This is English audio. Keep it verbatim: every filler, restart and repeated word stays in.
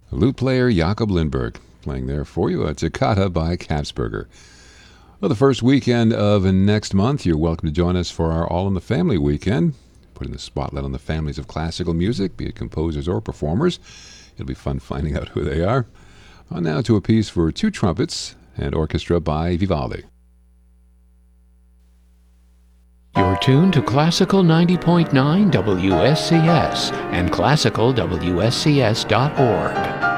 Lute player Jakob Lindberg playing there for you. A Toccata by Kapsberger. Well, the first weekend of next month, you're welcome to join us for our All in the Family weekend, putting the spotlight on the families of classical music, be it composers or performers. It'll be fun finding out who they are. On now to a piece for two trumpets and orchestra by Vivaldi. You're tuned to Classical ninety point nine W S C S and classical W S C S dot org.